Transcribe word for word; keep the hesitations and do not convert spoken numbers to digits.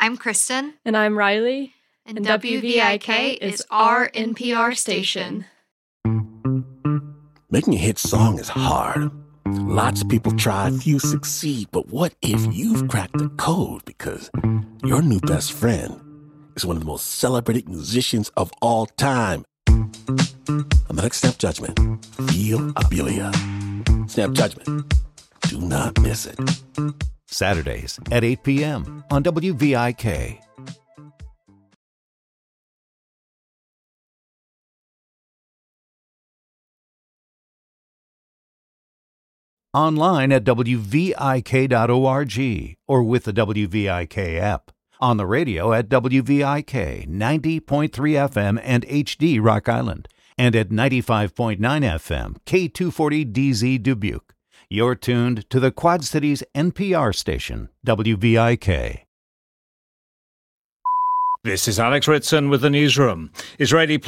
I'm Kristen. And I'm Riley. And, and W V I K is our N P R station. Making a hit song is hard. Lots of people try, few succeed. But what if you've cracked the code? Because your new best friend is one of the most celebrated musicians of all time. On the next Snap Judgment, Feel Abelia. Snap Judgment. Do not miss it. Saturdays at eight p.m. on W V I K. Online at W V I K dot org or with the W V I K app. On the radio at W V I K ninety point three F M and H D Rock Island. And at ninety-five point nine F M, K two forty D Z Dubuque. You're tuned to the Quad Cities N P R station, W V I K. This is Alex Ritson with the newsroom. Israeli